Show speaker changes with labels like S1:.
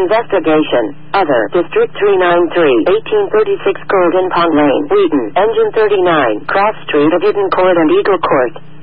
S1: investigation. Other. District 393, 1836 Golden Pond Lane, Wheaton, Engine 39, Cross Street of Hidden Court and Eagle Court.